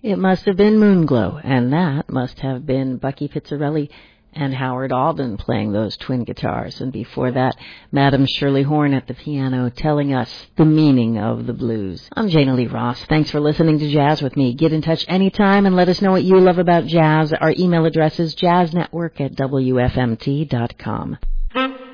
It must have been Moonglow, and that must have been Bucky Pizzarelli and Howard Alden playing those twin guitars. And before that, Madam Shirley Horn at the piano telling us the meaning of the blues. I'm Jana Lee Ross. Thanks for listening to Jazz with me. Get in touch anytime and let us know what you love about jazz. Our email address is jazznetwork@wfmt.com.